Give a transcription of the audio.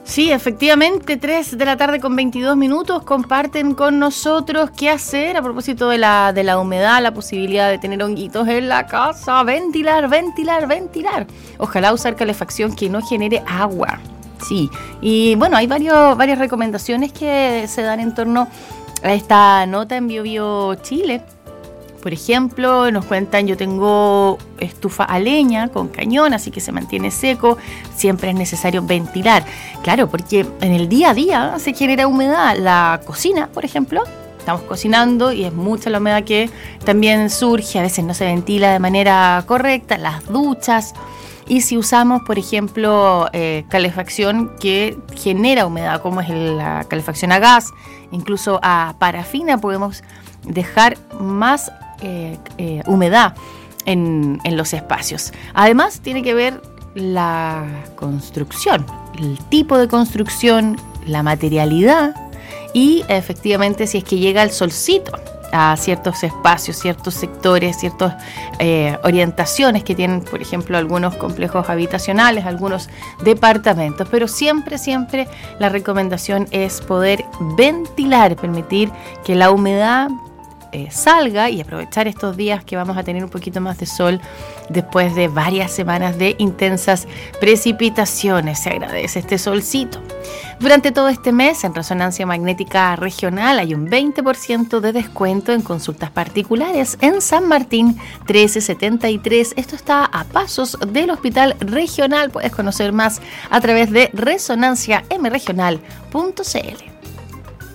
Sí, efectivamente, 3 de la tarde con 22 minutos, comparten con nosotros qué hacer a propósito de la humedad, la posibilidad de tener honguitos en la casa, ventilar. Ojalá usar calefacción que no genere agua. Sí, y bueno, hay varias recomendaciones que se dan en torno a esta nota en BioBio Chile. Por ejemplo, nos cuentan, yo tengo estufa a leña con cañón, así que se mantiene seco, siempre es necesario ventilar. Claro, porque en el día a día se genera humedad. La cocina, por ejemplo, estamos cocinando y es mucha la humedad que también surge, a veces no se ventila de manera correcta, las duchas. Y si usamos, por ejemplo, calefacción que genera humedad, como es la calefacción a gas, incluso a parafina, podemos dejar más humedad en los espacios. Además, tiene que ver la construcción, el tipo de construcción, la materialidad y efectivamente si es que llega el solcito a ciertos espacios, ciertos sectores, ciertas orientaciones que tienen, por ejemplo, algunos complejos habitacionales, algunos departamentos, pero siempre la recomendación es poder ventilar, permitir que la humedad salga y aprovechar estos días que vamos a tener un poquito más de sol después de varias semanas de intensas precipitaciones. Se agradece este solcito. Durante todo este mes, en Resonancia Magnética Regional hay un 20% de descuento en consultas particulares en San Martín 1373. Esto está a pasos del Hospital Regional. Puedes conocer más a través de resonanciamregional.cl.